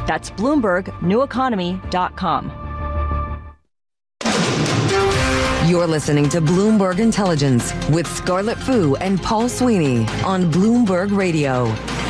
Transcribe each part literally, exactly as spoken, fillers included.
That's Bloomberg New Economy dot com. You're listening to Bloomberg Intelligence with Scarlett Fu and Paul Sweeney on Bloomberg Radio.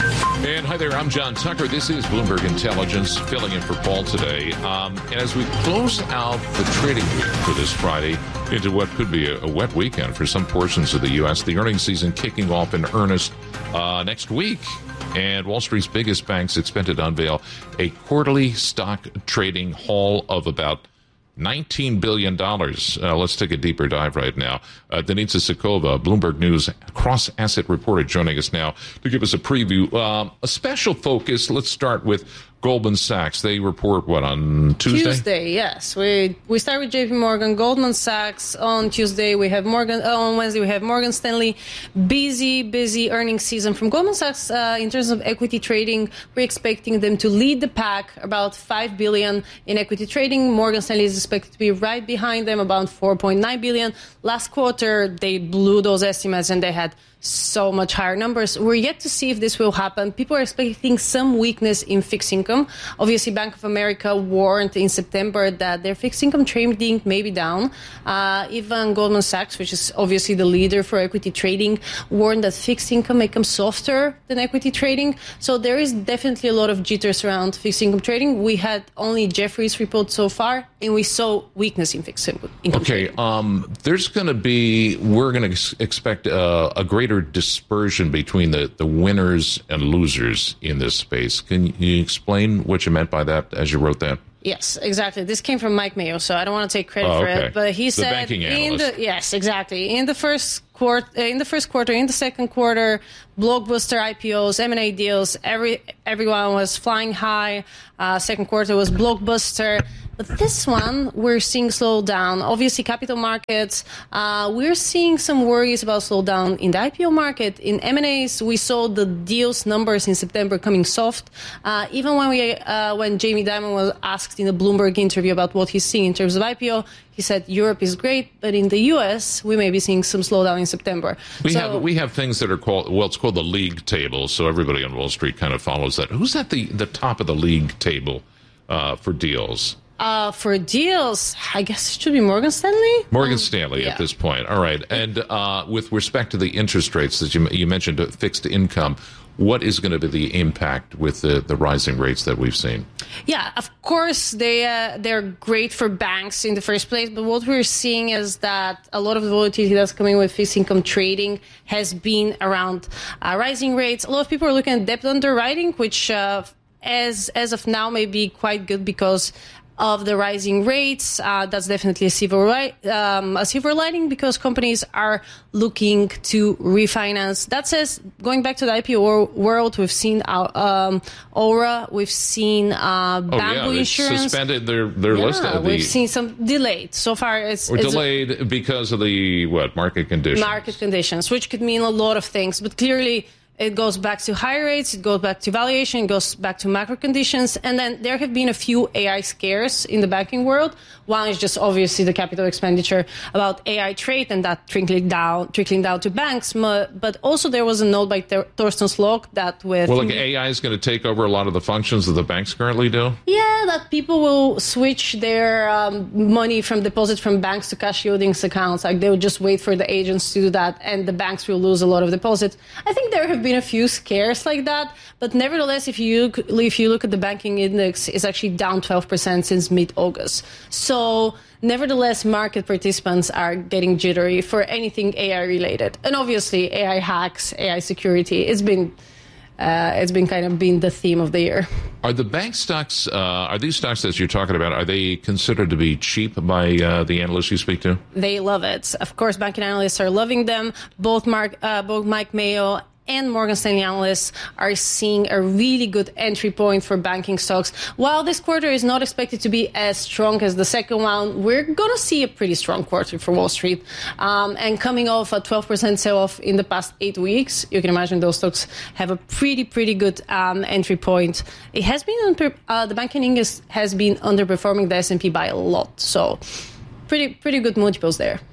And hi there, I'm John Tucker. This is Bloomberg Intelligence, filling in for Paul today. Um, as we close out the trading week for this Friday into what could be a, a wet weekend for some portions of the U S, the earnings season kicking off in earnest uh, next week. And Wall Street's biggest banks expected to unveil a quarterly stock trading haul of about nineteen billion dollars. Uh, let's take a deeper dive right now. Uh, Denitsa Sokova, Bloomberg News cross-asset reporter, joining us now to give us a preview. Um, a special focus, let's start with Goldman Sachs. They report, what, on Tuesday? Tuesday, yes. We we start with J P Morgan, Goldman Sachs. On Tuesday, we have Morgan. Uh, on Wednesday, we have Morgan Stanley. Busy, busy earnings season from Goldman Sachs. Uh, in terms of equity trading, we're expecting them to lead the pack, about five billion dollars in equity trading. Morgan Stanley is expected to be right behind them, about four point nine billion dollars. Last quarter, they blew those estimates and they had so much higher numbers. We're yet to see if this will happen. People are expecting some weakness in fixed income. Obviously, Bank of America warned in September that their fixed income trading may be down. Uh, even Goldman Sachs, which is obviously the leader for equity trading, warned that fixed income may come softer than equity trading. So there is definitely a lot of jitters around fixed income trading. We had only Jefferies report so far, and we saw weakness in fixed income okay, trading. Um, there's going to be, we're going to ex- expect uh, a greater dispersion between the, the winners and losers in this space. Can you explain what you meant by that as you wrote that? Yes, exactly. This came from Mike Mayo, so I don't want to take credit oh, okay. for it. But he the said, banking in analyst. the yes, exactly. In the first quarter, in the first quarter, in the second quarter, blockbuster I P Os, M and A deals, every everyone was flying high. Uh, second quarter was blockbuster. But this one, we're seeing slowdown. Obviously, capital markets, uh, we're seeing some worries about slowdown in the I P O market. In M and As, we saw the deals numbers in September coming soft. Uh, even when we, uh, when Jamie Dimon was asked in a Bloomberg interview about what he's seeing in terms of I P O, he said Europe is great, but in the U S, we may be seeing some slowdown in September. We so, have we have things that are called, well, it's called the league table, so everybody on Wall Street kind of follows that. Who's at the, the top of the league table uh, for deals? Uh, for deals, I guess it should be Morgan Stanley. Morgan um, Stanley yeah. at this point. All right. And uh, with respect to the interest rates that you, you mentioned, uh, fixed income, what is going to be the impact with the, the rising rates that we've seen? Yeah, of course, they, uh, they're great for banks in the first place. But what we're seeing is that a lot of the volatility that's coming with fixed income trading has been around uh, rising rates. A lot of people are looking at debt underwriting, which uh, as, as of now may be quite good because of the rising rates. Uh, that's definitely a silver, light, um, a silver lining because companies are looking to refinance. That says, going back to the I P O world, we've seen our, um, Aura, we've seen uh, Bamboo oh, yeah, Insurance. Suspended their, their yeah, list. Of the, we've seen some delayed. So far, it's, or it's delayed a, because of the, what, market conditions? Market conditions, which could mean a lot of things. But clearly, it goes back to high rates, it goes back to valuation, it goes back to macro conditions. And then there have been a few A I scares in the banking world. One is just obviously the capital expenditure about A I trade and that trickling down, trickling down to banks. But also there was a note by Thorsten Slok that with... Well, like A I is going to take over a lot of the functions that the banks currently do? Yeah, that people will switch their um, money from deposit from banks to cash yieldings accounts. Like they will just wait for the agents to do that and the banks will lose a lot of deposits. I think there have been a few scares like that. But nevertheless, if you, if you look at the banking index, it's actually down twelve percent since mid-August. So nevertheless, market participants are getting jittery for anything A I related. And obviously, A I hacks, A I security, it's been uh, it's been kind of been the theme of the year. Are the bank stocks, uh, are these stocks that you're talking about, are they considered to be cheap by uh, the analysts you speak to? They love it. Of course, banking analysts are loving them. Both Mark, uh, both Mike Mayo and Morgan Stanley analysts are seeing a really good entry point for banking stocks. While this quarter is not expected to be as strong as the second one, we're going to see a pretty strong quarter for Wall Street. Um, and coming off a twelve percent sell-off in the past eight weeks, you can imagine those stocks have a pretty, pretty good um, entry point. It has been, under, uh, the banking index has been underperforming the S and P by a lot. So pretty, pretty good multiples there.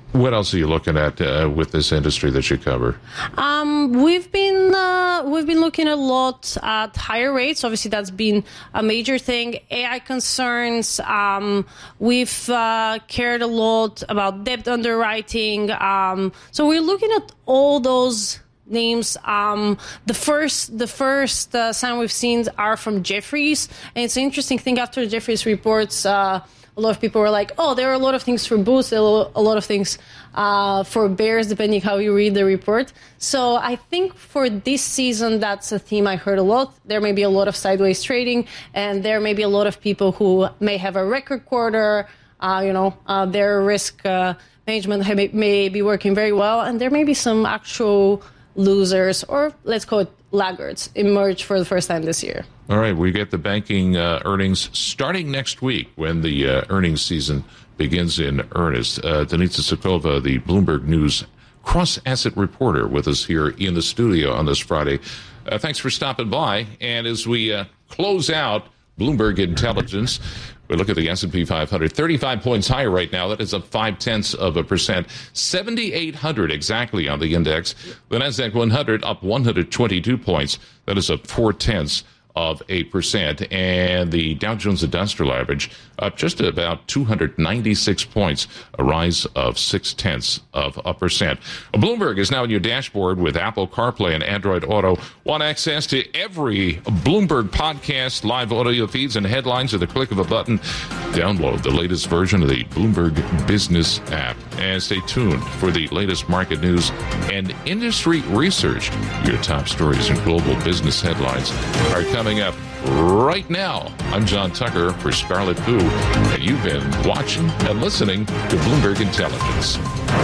What else are you looking at uh, with this industry that you cover? Um, we've been uh, we've been looking a lot at higher rates. Obviously, that's been a major thing. A I concerns. Um, we've uh, cared a lot about debt underwriting. Um, so we're looking at all those names. Um, the first the first uh, sign we've seen are from Jefferies, and it's an interesting thing after Jefferies reports. Uh, A lot of people were like, oh, there are a lot of things for bulls, there are a lot of things uh, for bears, depending how you read the report. So I think for this season, that's a theme I heard a lot. There may be a lot of sideways trading, and there may be a lot of people who may have a record quarter. Uh, you know, uh, their risk uh, management may, may be working very well, and there may be some actual losers, or let's call it laggards, emerge for the first time this year. All right, we get the banking uh, earnings starting next week when the uh, earnings season begins in earnest. Uh, Denitsa Sokova, the Bloomberg News cross-asset reporter, with us here in the studio on this Friday. Uh, thanks for stopping by. And as we uh, close out Bloomberg Intelligence, we look at the S and P five hundred, thirty-five points higher right now. That is up five-tenths of a percent. seventy-eight hundred exactly on the index. The NASDAQ one hundred up one hundred twenty-two points. That is up four-tenths of eight percent. And the Dow Jones Industrial Average up just about two hundred ninety-six points, a rise of six-tenths of a percent. Bloomberg is now in your dashboard with Apple CarPlay and Android Auto. Want access to every Bloomberg podcast, live audio feeds, and headlines at the click of a button? Download the latest version of the Bloomberg Business app. And stay tuned for the latest market news and industry research. Your top stories and global business headlines are coming up right now. I'm John Tucker for Scarlet Fu, and you've been watching and listening to Bloomberg Intelligence.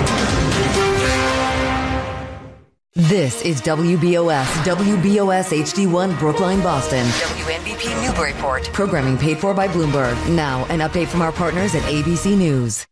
This is W B O S, W B O S H D one, Brookline, Boston. W N B P Newburyport. Programming paid for by Bloomberg. Now, an update from our partners at A B C News.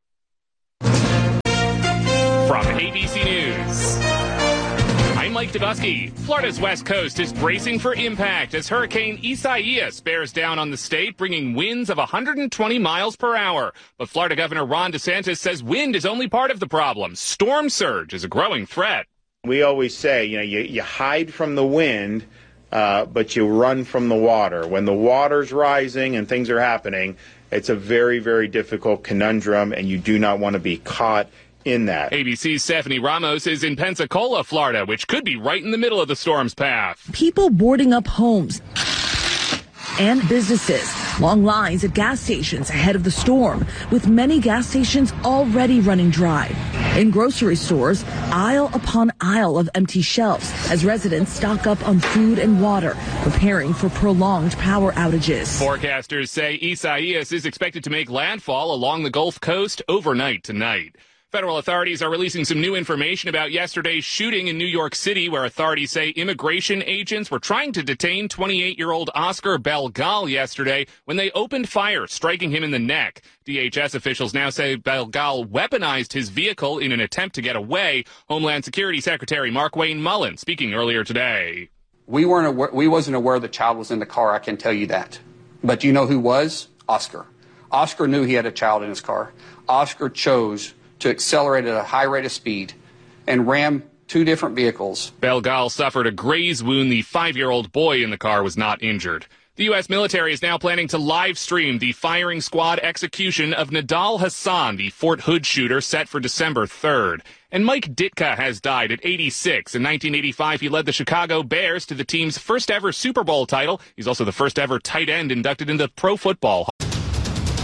From A B C News, I'm Mike Dubusky. Florida's west coast is bracing for impact as Hurricane Isaias bears down on the state, bringing winds of one hundred twenty miles per hour. But Florida Governor Ron DeSantis says wind is only part of the problem. Storm surge is a growing threat. We always say, you know, you, you hide from the wind, uh, but you run from the water. When the water's rising and things are happening, it's a very, very difficult conundrum, and you do not want to be caught in that. A B C's Stephanie Ramos is in Pensacola, Florida, which could be right in the middle of the storm's path. People boarding up homes and businesses. Long lines at gas stations ahead of the storm, with many gas stations already running dry. In grocery stores, aisle upon aisle of empty shelves as residents stock up on food and water, preparing for prolonged power outages. Forecasters say Isaias is expected to make landfall along the Gulf Coast overnight tonight. Federal authorities are releasing some new information about yesterday's shooting in New York City, where authorities say immigration agents were trying to detain twenty-eight-year-old Oscar Belgal yesterday when they opened fire, striking him in the neck. D H S officials now say Belgal weaponized his vehicle in an attempt to get away. Homeland Security Secretary Mark Wayne Mullen speaking earlier today. We weren't aware, we wasn't aware the child was in the car, I can tell you that. But you know who was? Oscar. Oscar knew he had a child in his car. Oscar chose to accelerate at a high rate of speed and ram two different vehicles. Belgal suffered a graze wound. The five-year-old boy in the car was not injured. The U S military is now planning to live stream the firing squad execution of Nidal Hassan, the Fort Hood shooter, set for December third. And Mike Ditka has died at eighty-six. In nineteen eighty-five, he led the Chicago Bears to the team's first ever Super Bowl title. He's also the first ever tight end inducted into the Pro Football